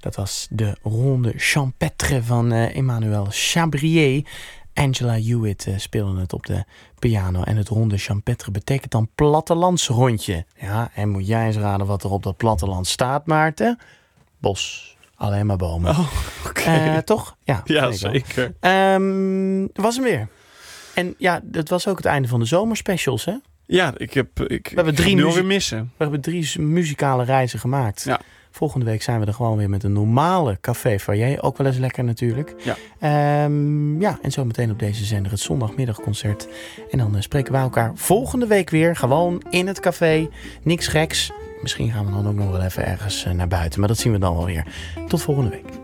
Dat was de ronde champêtre van Emmanuel Chabrier. Angela Hewitt speelde het op de piano. En het ronde champêtre betekent dan plattelandsrondje. Ja, en moet jij eens raden wat er op dat platteland staat, Maarten? Bos. Alleen maar bomen. Oh, oké. Toch? Ja, zeker. Was hem weer. En ja, dat was ook het einde van de zomerspecials, hè? Ja, ik hebben drie alweer missen. We hebben 3 muzikale reizen gemaakt. Ja. Volgende week zijn we er gewoon weer met een normale café foyer. Ook wel eens lekker natuurlijk. Ja. En zo meteen op deze zender het zondagmiddagconcert. En dan spreken wij elkaar volgende week weer. Gewoon in het café. Niks geks. Misschien gaan we dan ook nog wel even ergens naar buiten. Maar dat zien we dan wel weer. Tot volgende week.